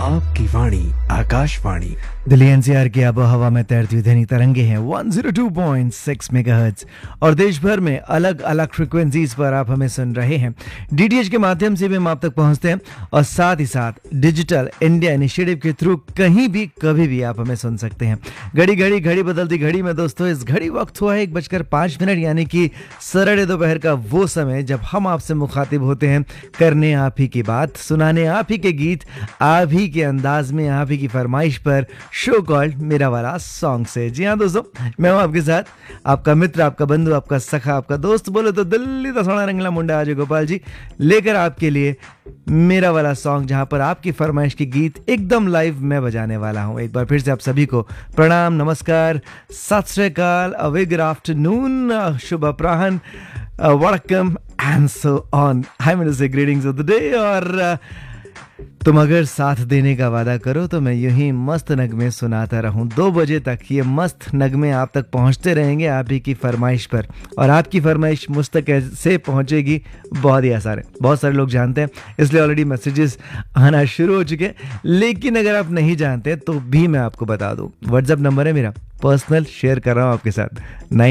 आपकी वाणी आकाशवाणी। दिल्ली एनसीआर की आबो हवा में तैरती हुई ध्वनि तरंगे हैं 102.6 मेगाहर्ट्ज और देश भर में अलग अलग फ्रीक्वेंसीज पर आप हमें सुन रहे हैं। डीटीएच के माध्यम से भी हम आप तक पहुंचते हैं और साथ ही साथ डिजिटल इंडिया इनिशिएटिव के थ्रू कहीं भी कभी भी आप हमें सुन सकते हैं। घड़ी बदलती घड़ी में दोस्तों इस घड़ी वक्त हुआ है 1:05 यानी कि सरड़ दोपहर का वो समय जब हम आपसे मुखातिब होते हैं, करने आप ही की बात, सुनाने आप ही के गीत, आप ही के अंदाज में, आप ही की फरमाइश पर, शो कॉल्ड मेरा वाला सॉन्ग से। जी हाँ दोस्तों, मैं हूं आपके साथ, आपका मित्र, आपका बंधु, आपका सखा, आपका दोस्त, बोले तो दिल्ली का सोना रंगला मुंडा अजय गोपाल जी, लेकर आपके लिए मेरा वाला सॉन्ग, जहां पर आपकी फरमाइश के गीत एकदम लाइव मैं बजाने वाला हूं। एक बार फिर से आप सभी को प्रणाम, नमस्कार, सत श्री अकाल, अ वेरी गुड आफ्टरनून, शुभ अपराह्न, वड़कम and so on. I mean to से ग्रीटिंग्स ऑफ द डे। और तुम अगर साथ देने का वादा करो तो मैं यूं ही मस्त नगमे सुनाता रहूं 2 बजे तक। ये मस्त नगमे आप तक पहुंचते रहेंगे आप ही की फरमाइश पर, और आपकी फरमाइश मुझ तक कैसे पहुंचेगी बहुत ही आसान है, बहुत सारे लोग जानते हैं, इसलिए ऑलरेडी मैसेजेस आना शुरू हो चुके हैं। लेकिन अगर आप नहीं जानते तो भी मैं आपको बता दूं, व्हाट्सएप नंबर है मेरा, पर्सनल शेयर कर रहा हूं आपके साथ,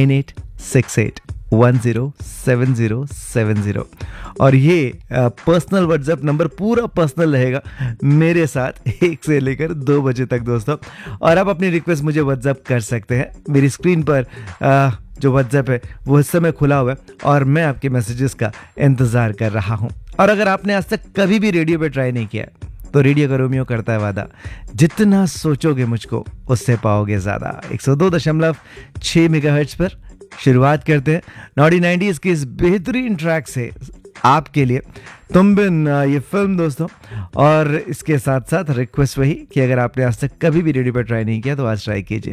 9868107070। और ये पर्सनल व्हाट्सएप नंबर पूरा पर्सनल रहेगा मेरे साथ 1 से लेकर 2 बजे तक दोस्तों। और आप अपनी रिक्वेस्ट मुझे व्हाट्सएप कर सकते हैं। मेरी स्क्रीन पर जो व्हाट्सएप है वो इस समय खुला हुआ है और मैं आपके मैसेजेस का इंतज़ार कर रहा हूँ। और अगर आपने आज तक कभी भी रेडियो पे ट्राई नहीं किया तो रेडियो का रोमियो करता है वादा, जितना सोचोगे मुझको उससे पाओगे ज़्यादा। 102.6 मेगाहर्ट्ज पर शुरुआत करते हैं नॉटी 90s की इस बेहतरीन ट्रैक से आपके लिए, तुम बिन, ये फिल्म दोस्तों। और इसके साथ साथ रिक्वेस्ट वही कि अगर आपने आज तक कभी भी रेडियो पर ट्राई नहीं किया तो आज ट्राई कीजिए।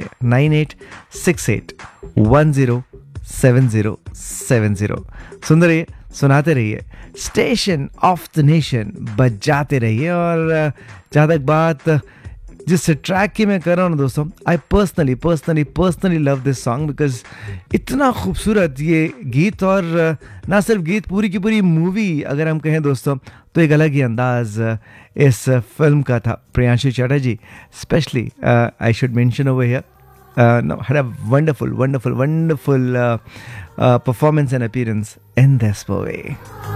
9868107070। सुनते रहिए, सुनाते रहिए, स्टेशन ऑफ द नेशन बजाते रहिए। और जहाँ तक बात जिस ट्रैक की मैं कर रहा हूँ दोस्तों, I personally love this song because इतना खूबसूरत ये गीत, और ना सिर्फ गीत, पूरी की पूरी मूवी अगर हम कहें दोस्तों तो एक अलग ही अंदाज इस फिल्म का था। Priyanshu Chatterjee specially, I should mention over here, had a wonderful performance and appearance in this movie.